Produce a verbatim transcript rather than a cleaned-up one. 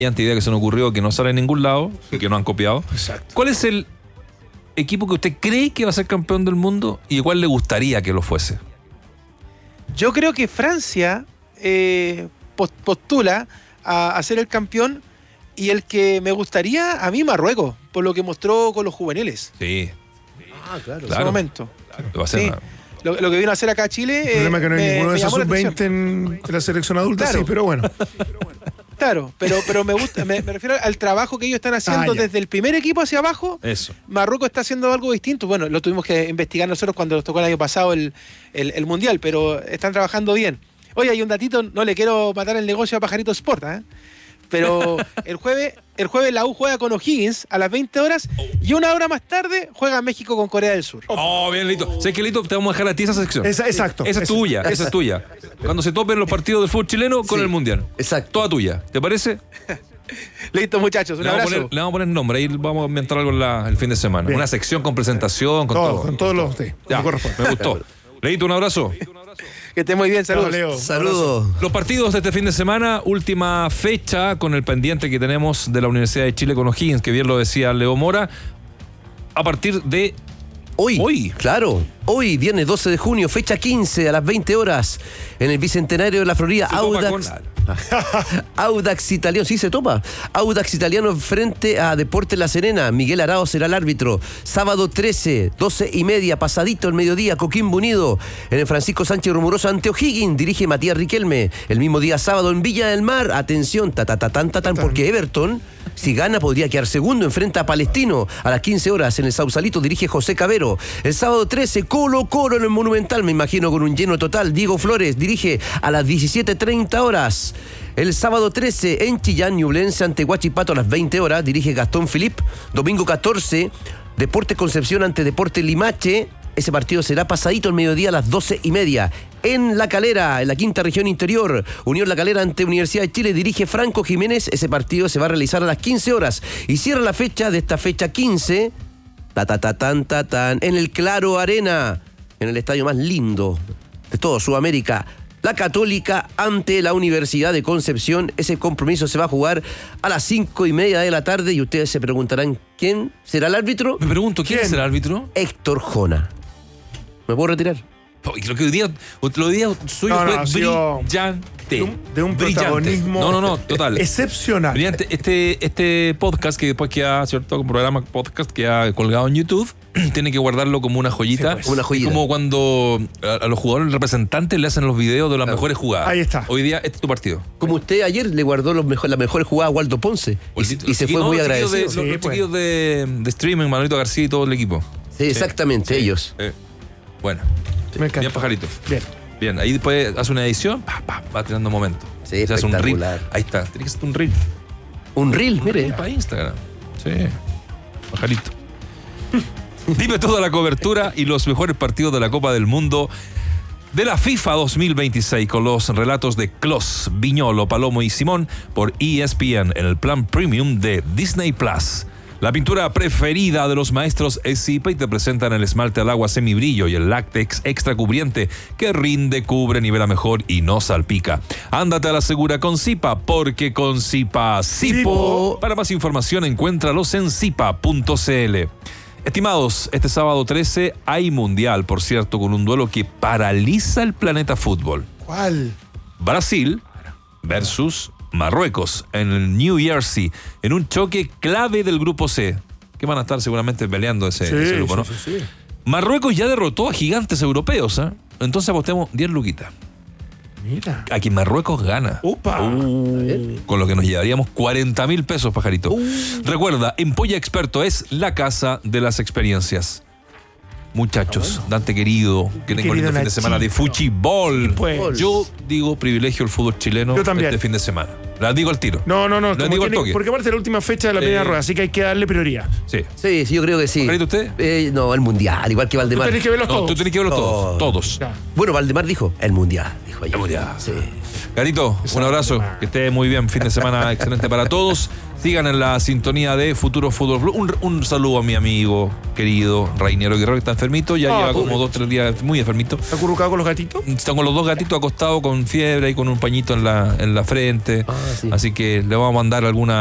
idea que se nos ocurrió que no sale en ningún lado y que no han copiado. Exacto. ¿Cuál es el equipo que usted cree que va a ser campeón del mundo y cuál le gustaría que lo fuese? Yo creo que Francia eh, postula a, a ser el campeón, y el que me gustaría a mí, Marruecos, por lo que mostró con los juveniles. Sí. Ah, claro. En ese momento. Claro, va a ser Sí. una- Lo, lo que vino a hacer acá a Chile. El problema es que no hay me- ninguno de me esos llamó la sub veinte atención. en la selección adulta, Claro. sí, pero bueno. Claro, pero, pero me gusta, me, me refiero al trabajo que ellos están haciendo Ah, ya. desde el primer equipo hacia abajo. Eso. Marruecos está haciendo algo distinto. Bueno, lo tuvimos que investigar nosotros cuando nos tocó el año pasado el, el, el Mundial, pero están trabajando bien. Oye, hay un datito, no le quiero matar el negocio a Pajarito Sport, ¿eh? Pero el jueves, el jueves la U juega con O'Higgins a las veinte horas y una hora más tarde juega México con Corea del Sur. Oh, bien, Lito. ¿Sabes qué, Lito? Te vamos a dejar a ti esa sección. Esa- exacto. Esa es Esa- tuya, esa es tuya. Cuando se topen los partidos del fútbol chileno con Sí, el Mundial. exacto. Toda tuya. ¿Te parece? Listo, muchachos, un Le vamos, a abrazo. poner, le vamos a poner nombre, ahí vamos a inventar algo la- el fin de semana. Bien. Una sección con presentación, con todo. Todo, con todos los. Sí, Ya, como corresponde. me gustó. Leito, un abrazo. Que esté muy bien, saludos. Chao, Leo. Saludos. Los partidos de este fin de semana, última fecha con el pendiente que tenemos de la Universidad de Chile con O'Higgins, que bien lo decía Leo Mora, a partir de Hoy, Hoy. claro, hoy, viernes doce de junio, fecha quince a las veinte horas, en el Bicentenario de la Florida, Se topa Audax. con- Audax Italiano, sí se topa. Audax Italiano frente a Deportes La Serena. Miguel Arao será el árbitro. Sábado trece, doce y media, pasadito el mediodía, Coquimbo Unido. En el Francisco Sánchez Rumoroso ante O'Higgins, dirige Matías Riquelme. El mismo día sábado en Villa del Mar, atención, ta ta ta tan ta tan, porque Everton, si gana, podría quedar segundo, enfrenta a Palestino. A las quince horas en el Sausalito dirige José Cabero. El sábado trece, Colo Colo en el Monumental, me imagino con un lleno total. Diego Flores dirige a las diecisiete treinta horas. El sábado trece, en Chillán, Ñublense ante Huachipato a las veinte horas, dirige Gastón Filip. Domingo catorce, Deportes Concepción ante Deportes Limache. Ese partido será pasadito el mediodía a las doce y media. En La Calera, en la quinta región interior, Unión La Calera ante Universidad de Chile, dirige Franco Jiménez. Ese partido se va a realizar a las quince horas. Y cierra la fecha de esta fecha quince, ta ta ta tan ta tan, en el Claro Arena, en el estadio más lindo de todo Sudamérica, la Católica ante la Universidad de Concepción. Ese compromiso se va a jugar a las cinco y media de la tarde y ustedes se preguntarán quién será el árbitro. Me pregunto, ¿quién, ¿Quién? es el árbitro? Héctor Jona. ¿Me puedo retirar? Oh, y Lo que hoy día, lo hoy día suyo No, no, fue ha sido brillante. De un, de un Brillante. protagonismo No, no, no, total. excepcional. Brillante. Este, este podcast que después queda, ¿cierto? Como programa podcast que ha colgado en YouTube, tiene que guardarlo como una joyita. Sí, pues. Una joyita. Es como cuando a, a los jugadores representantes le hacen los videos de las Claro. mejores jugadas. Ahí está. Hoy día este es tu partido. Como usted ayer le guardó los mejor, la mejor jugada a Waldo Ponce y, y se fue No, muy los chiquillos agradecido. De, los, Sí, los pues. chiquillos de, de streaming, Manolito García y todo el equipo. Sí, exactamente, ellos. Eh, bueno, Me encanta. bien pajarito. Bien. Bien, ahí después hace una edición, pa, pa, va tirando momentos. Sí, Se hace un reel. espectacular. Ahí está, tiene que ser un reel. Un reel, mire. Para Instagram. Sí. Pajarito. Dime toda la cobertura y los mejores partidos de la Copa del Mundo de la FIFA dos mil veintiséis con los relatos de Klos, Viñolo, Palomo y Simón por E S P N en el plan premium de Disney Plus. La pintura preferida de los maestros es Zipa y te presentan el esmalte al agua semibrillo y el láctex extra cubriente que rinde, cubre, nivela mejor y no salpica. Ándate a la segura con Zipa, porque con Zipa, Zipo. Zipo. Para más información encuéntralos en zipa punto c l. Estimados, este sábado trece hay mundial, por cierto, con un duelo que paraliza el planeta fútbol. ¿Cuál? Brasil versus Marruecos en el New Jersey, en un choque clave del grupo C, que van a estar seguramente peleando ese, Sí, ese grupo, ¿no? sí, sí, sí. Marruecos ya derrotó a gigantes europeos, ¿eh? Entonces apostemos diez luquitas. Mira. A quien Marruecos gana. Upa. Con lo que nos llevaríamos cuarenta mil pesos, pajarito. Recuerda, Empolla Experto es la casa de las experiencias. Muchachos, Dante querido, que tengo Querido lindo fin de semana de Nachito. fuchibol. Pues. Yo digo privilegio el fútbol chileno Yo también. este fin de semana. La digo al tiro. No, no, no. La como digo al tiene- toque. porque aparte es la última fecha de la Eh. primera rueda, así que hay que darle prioridad. Sí. Sí, sí, yo creo que sí. ¿Pajarito usted? Eh, no, el Mundial, igual que Tú Valdemar. tenés que verlos No, todos. tú tienes que verlos todos. Todos. Todos. Ya. Bueno, Valdemar dijo, el Mundial, dijo ayer. El Mundial. Sí. Carito, un abrazo. Que esté muy bien. Fin de semana excelente para todos. Sigan en la sintonía de Futuro Fútbol Club. Un, un saludo a mi amigo querido Rainiero Guerrero, que está enfermito. Ya Ah, lleva como pobre. dos, tres días muy enfermito. ¿Está acurrucado con los gatitos? Están con los dos gatitos acostados con fiebre y con un pañito en la, en la frente. Ah, sí. Así que le vamos a mandar alguna